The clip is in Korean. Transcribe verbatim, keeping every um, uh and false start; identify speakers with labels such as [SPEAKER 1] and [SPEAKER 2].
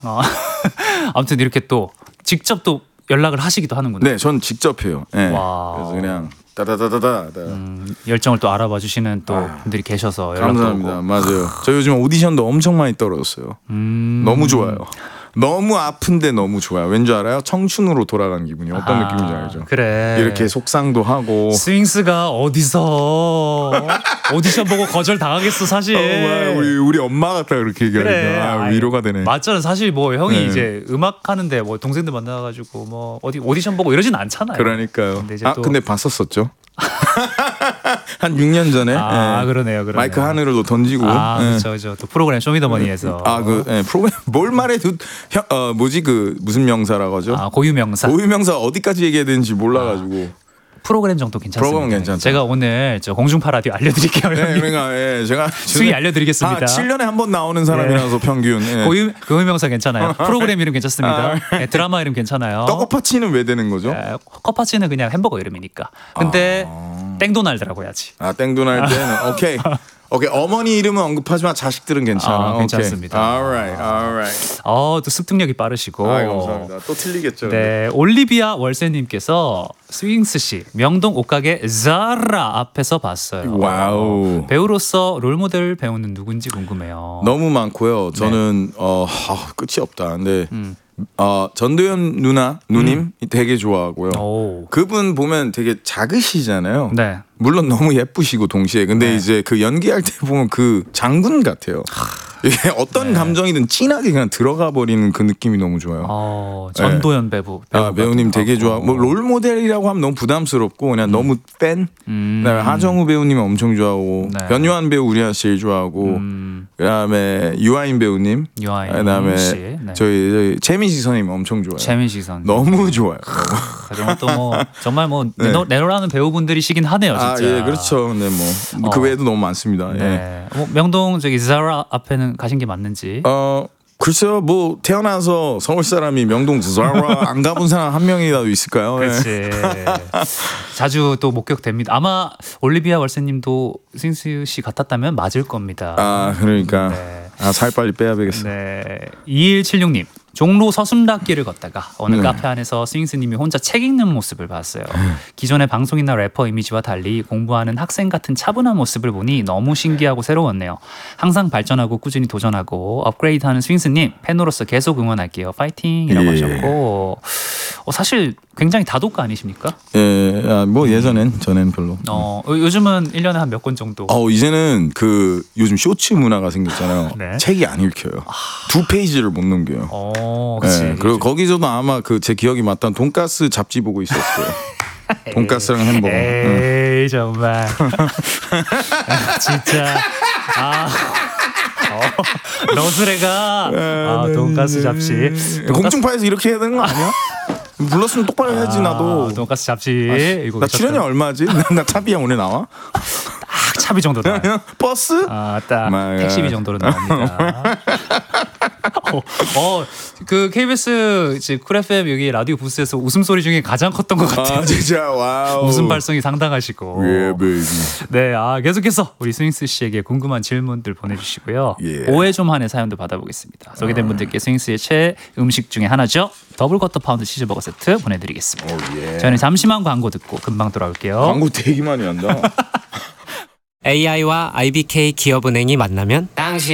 [SPEAKER 1] 아, 아무튼 이렇게 또 직접 또 연락을 하시기도 하는군요.
[SPEAKER 2] 네, 전 직접 해요. 네.
[SPEAKER 1] 와.
[SPEAKER 2] 그래서 그냥 따다다다다.
[SPEAKER 1] 음, 열정을 또 알아봐 주시는 또
[SPEAKER 2] 아,
[SPEAKER 1] 분들이 계셔서 연락도
[SPEAKER 2] 감사합니다.
[SPEAKER 1] 오고.
[SPEAKER 2] 맞아요. 저 요즘 오디션도 엄청 많이 떨어졌어요.
[SPEAKER 1] 음.
[SPEAKER 2] 너무 좋아요. 너무 아픈데 너무 좋아요. 왠지 알아요? 청춘으로 돌아간 기분이 어떤
[SPEAKER 1] 아,
[SPEAKER 2] 느낌인지 알죠?
[SPEAKER 1] 그래.
[SPEAKER 2] 이렇게 속상도 하고.
[SPEAKER 1] 스윙스가 어디서 오디션 보고 거절 당하겠어 사실.
[SPEAKER 2] 어, 와, 우리 우리 엄마 같다 그렇게 얘기하니까
[SPEAKER 1] 그래.
[SPEAKER 2] 아,
[SPEAKER 1] 아이,
[SPEAKER 2] 위로가 되네.
[SPEAKER 1] 맞잖아. 사실 뭐 형이
[SPEAKER 2] 네.
[SPEAKER 1] 이제 음악 하는데 뭐 동생들 만나가지고 뭐 어디 오디션 보고 이러진 않잖아요.
[SPEAKER 2] 그러니까요.
[SPEAKER 1] 근데 이제
[SPEAKER 2] 아
[SPEAKER 1] 또-
[SPEAKER 2] 근데 봤었었죠. 한 육 년 전에
[SPEAKER 1] 아
[SPEAKER 2] 예.
[SPEAKER 1] 그러네요, 그러네요.
[SPEAKER 2] 마이크 하늘로 던지고
[SPEAKER 1] 아
[SPEAKER 2] 예.
[SPEAKER 1] 그렇죠, 그렇죠. 또 프로그램 쇼미더머니에서
[SPEAKER 2] 아그 예, 프로그램 뭘 말해도 형, 어 뭐지 그 무슨 명사라고 하죠?
[SPEAKER 1] 아, 고유명사
[SPEAKER 2] 고유명사 어디까지 얘기해야 되는지 몰라가지고.
[SPEAKER 1] 프로그램 정도 괜찮습니다.
[SPEAKER 2] 프로그램 괜찮죠.
[SPEAKER 1] 제가 오늘 저 공중파 라디오 알려드릴게요.
[SPEAKER 2] 네,
[SPEAKER 1] 형님.
[SPEAKER 2] 그러니까 예, 제가
[SPEAKER 1] 수위 알려드리겠습니다.
[SPEAKER 2] 아, 칠 년에 한 번 나오는 사람이라서 평균. 예.
[SPEAKER 1] 고유 고유명사 괜찮아요. 프로그램 이름 괜찮습니다.
[SPEAKER 2] 아.
[SPEAKER 1] 네, 드라마 이름 괜찮아요.
[SPEAKER 2] 떡거파치는 왜 되는 거죠?
[SPEAKER 1] 네, 커파치는 그냥 햄버거 이름이니까. 근데
[SPEAKER 2] 아.
[SPEAKER 1] 땡도날드라고 해야지.
[SPEAKER 2] 아 땡도날 때는 오케이. 오케이 어머니 이름은 언급하지만 자식들은 괜찮아.
[SPEAKER 1] 아,
[SPEAKER 2] 오케이.
[SPEAKER 1] 괜찮습니다.
[SPEAKER 2] Alright, alright.
[SPEAKER 1] 어, 또 습득력이 빠르시고.
[SPEAKER 2] 아 감사합니다. 또 틀리겠죠.
[SPEAKER 1] 네, 올리비아 월세님께서 스윙스 씨 명동 옷가게 자라 앞에서 봤어요.
[SPEAKER 2] 와우.
[SPEAKER 1] 배우로서 롤모델 배우는 누군지 궁금해요.
[SPEAKER 2] 너무 많고요. 저는 어 아, 끝이 없다. 근데
[SPEAKER 1] 음.
[SPEAKER 2] 어 전도연 누나 누님 되게 좋아하고요.
[SPEAKER 1] 오.
[SPEAKER 2] 그분 보면 되게 작으시잖아요.
[SPEAKER 1] 네.
[SPEAKER 2] 물론 너무 예쁘시고 동시에 근데
[SPEAKER 1] 네.
[SPEAKER 2] 이제 그 연기할 때 보면 그 장군 같아요. 이게 어떤
[SPEAKER 1] 네.
[SPEAKER 2] 감정이든 진하게 그냥 들어가 버리는 그 느낌이 너무 좋아요.
[SPEAKER 1] 어, 전도연 배우.
[SPEAKER 2] 아, 배우님 되게 좋아.
[SPEAKER 1] 좋아하고.
[SPEAKER 2] 뭐 롤모델이라고 하면 너무 부담스럽고 그냥 너무 팬.
[SPEAKER 1] 음.
[SPEAKER 2] 그다음에 하정우 배우님 엄청 좋아하고
[SPEAKER 1] 네.
[SPEAKER 2] 변요한 배우 우리나라 제일 좋아하고
[SPEAKER 1] 음,
[SPEAKER 2] 그다음에 유아인 배우님.
[SPEAKER 1] 유아인
[SPEAKER 2] 그다음에
[SPEAKER 1] 씨. 네.
[SPEAKER 2] 저희, 저희 최민식 선생님 엄청 좋아요.
[SPEAKER 1] 최민식선.
[SPEAKER 2] 너무 좋아요.
[SPEAKER 1] 정말 또뭐 정말 뭐
[SPEAKER 2] 네.
[SPEAKER 1] 내노, 내노라는 배우분들이시긴 하네요, 진짜.
[SPEAKER 2] 아, 예, 그렇죠. 근데 뭐 그
[SPEAKER 1] 어.
[SPEAKER 2] 외에도 너무 많습니다. 예.
[SPEAKER 1] 네. 뭐 명동 저기 자라 앞에는 가신 게 맞는지.
[SPEAKER 2] 어 글쎄요 뭐 태어나서 서울 사람이 명동 자라 안 가본 사람 한 명이라도 있을까요? 예.
[SPEAKER 1] 그렇지. 자주 또 목격됩니다. 아마 올리비아 월세님도 스윙스 씨 같았다면 맞을 겁니다.
[SPEAKER 2] 아 그러니까
[SPEAKER 1] 네.
[SPEAKER 2] 아 살 빨리 빼야 되겠어.
[SPEAKER 1] 네. 이일칠육 님. 종로 서순례길을 걷다가 어느
[SPEAKER 2] 네.
[SPEAKER 1] 카페 안에서 스윙스님이 혼자 책 읽는 모습을 봤어요. 기존의 방송이나 래퍼 이미지와 달리 공부하는 학생 같은 차분한 모습을 보니 너무 신기하고 새로웠네요. 항상 발전하고 꾸준히 도전하고 업그레이드하는 스윙스님 팬으로서 계속 응원할게요. 파이팅이라고
[SPEAKER 2] 예.
[SPEAKER 1] 하셨고 어, 사실 굉장히 다독가 아니십니까?
[SPEAKER 2] 예, 아, 뭐 예전엔 전엔 별로.
[SPEAKER 1] 어, 요즘은 일 년에 한 몇 권 정도.
[SPEAKER 2] 어 이제는 그 요즘 쇼츠 문화가 생겼잖아요.
[SPEAKER 1] 네.
[SPEAKER 2] 책이 안 읽혀요. 두 페이지를 못 넘겨요.
[SPEAKER 1] 어, 그치.
[SPEAKER 2] 예, 그리고 거기서도 아마 그 제 기억이 맞다면 돈가스 잡지 보고 있었어요. 돈가스랑 햄버거. 응.
[SPEAKER 1] 에이 정말 진짜 아 어, 너스레가 아, 돈가스 잡지 돈가스-
[SPEAKER 2] 공중파에서 이렇게 해야 되는 거 아니야? 불렀으면 똑바로 해야지 나도.
[SPEAKER 1] 아, 돈가스 잡지 이거
[SPEAKER 2] 나 출연이 얼마지? 나, 나 차비야 오늘 나와?
[SPEAKER 1] 딱 차비 정도 나와요.
[SPEAKER 2] 버스?
[SPEAKER 1] 아딱
[SPEAKER 2] 마이
[SPEAKER 1] 택시비
[SPEAKER 2] 갓.
[SPEAKER 1] 정도로 나옵니다. 어, 어, 그 케이비에스 지금 쿨 에프엠 여기 라디오 부스에서 웃음소리 중에 가장 컸던 것 같아요.
[SPEAKER 2] 아 진짜 와우.
[SPEAKER 1] 웃음 발성이 상당하시고.
[SPEAKER 2] 예 베이비.
[SPEAKER 1] 네, 아 계속해서 우리 스윙스 씨에게 궁금한 질문들 보내주시고요.
[SPEAKER 2] 예.
[SPEAKER 1] 오해 좀 한의 사연도 받아보겠습니다. 소개된 분들께 스윙스의 최애 음식 중에 하나죠. 더블 쿼터 파운드 치즈버거 세트 보내드리겠습니다.
[SPEAKER 2] 오, 예.
[SPEAKER 1] 저희는 잠시만 광고 듣고 금방 돌아올게요.
[SPEAKER 2] 광고 되게 많이 한다.
[SPEAKER 3] 에이아이와 아이비케이 기업은행이 만나면 당신